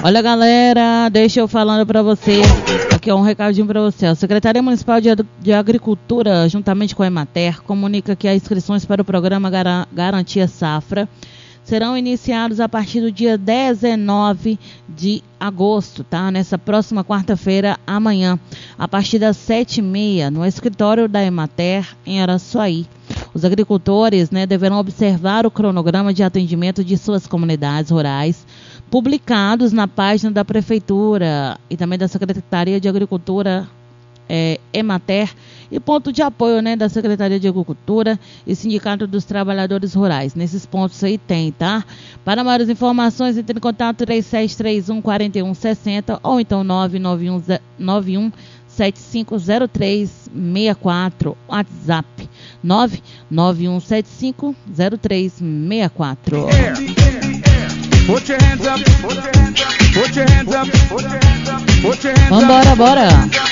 Olha, galera, deixa eu falando para você, aqui é um recadinho para você. A Secretaria Municipal de Agricultura, juntamente com a Emater, comunica que as inscrições para o programa Garantia Safra serão iniciados a partir do dia 19 de agosto, tá? Nessa próxima quarta-feira, amanhã, a partir das 7h30, no escritório da Emater, em Araçuaí. Os agricultores, deverão observar o cronograma de atendimento de suas comunidades rurais, publicados na página da Prefeitura e também da Secretaria de Agricultura, Emater, e ponto de apoio, da Secretaria de Agricultura e Sindicato dos Trabalhadores Rurais. Nesses pontos aí tem, tá? Para maiores informações, entre em contato 3731-4160 ou então 991750364, WhatsApp 991750364. Put your hands up, put your hands up, put your hands up, put your hands up. Vambora, bora!